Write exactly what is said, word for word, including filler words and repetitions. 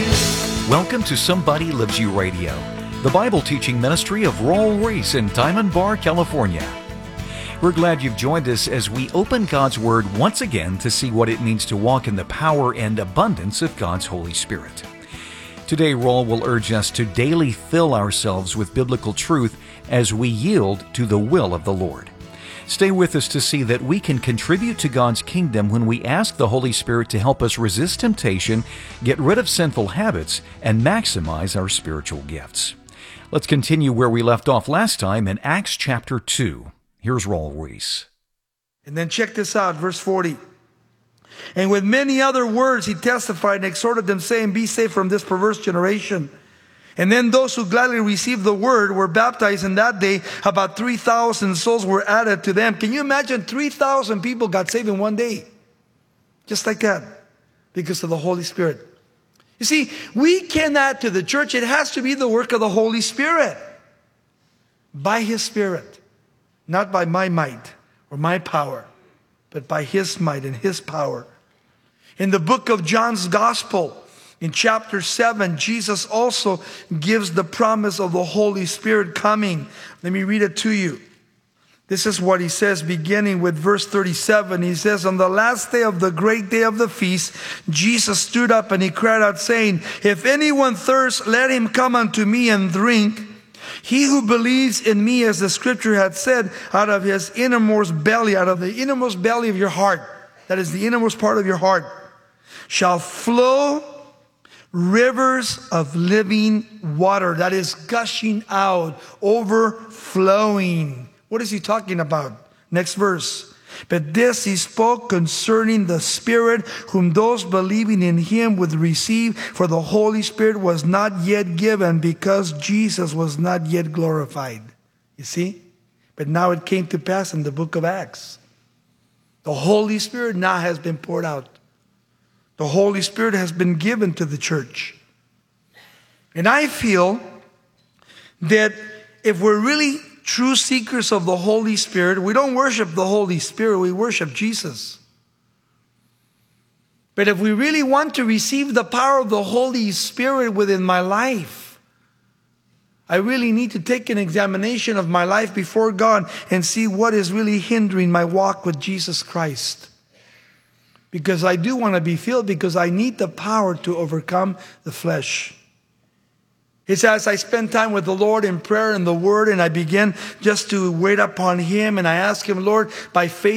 Welcome to Somebody Loves You Radio, the Bible teaching ministry of Raul Ries in Diamond Bar, California. We're glad you've joined us as we open God's Word once again to see what it means to walk in the power and abundance of God's Holy Spirit. Today, Raul will urge us to daily fill ourselves with biblical truth as we yield to the will of the Lord. Stay with us to see that we can contribute to God's kingdom when we ask the Holy Spirit to help us resist temptation, get rid of sinful habits, and maximize our spiritual gifts. Let's continue where we left off last time in Acts chapter two. Here's Raul Ries. And then check this out, verse forty. And with many other words he testified and exhorted them, saying, Be safe from this perverse generation. And then those who gladly received the word were baptized, and that day about three thousand souls were added to them. Can you imagine three thousand people got saved in one day? Just like that, because of the Holy Spirit. You see, we can add to the church. It has to be the work of the Holy Spirit. By His Spirit. Not by my might or my power, but by His might and His power. In the book of John's Gospel, in chapter seven, Jesus also gives the promise of the Holy Spirit coming. Let me read it to you. This is what He says, beginning with verse thirty-seven. He says, On the last day of the great day of the feast, Jesus stood up and He cried out, saying, If anyone thirsts, let him come unto me and drink. He who believes in me, as the scripture had said, out of his innermost belly, out of the innermost belly of your heart, that is the innermost part of your heart, shall flow rivers of living water. That is gushing out, overflowing. What is He talking about? Next verse. But this He spoke concerning the Spirit, whom those believing in Him would receive, for the Holy Spirit was not yet given, because Jesus was not yet glorified. You see? But now it came to pass in the book of Acts. The Holy Spirit now has been poured out. The Holy Spirit has been given to the church. And I feel that if we're really true seekers of the Holy Spirit, we don't worship the Holy Spirit, we worship Jesus. But if we really want to receive the power of the Holy Spirit within my life, I really need to take an examination of my life before God and see what is really hindering my walk with Jesus Christ. Because I do want to be filled, because I need the power to overcome the flesh. It's as I spend time with the Lord in prayer and the Word, and I begin just to wait upon Him, and I ask Him, Lord, by faith,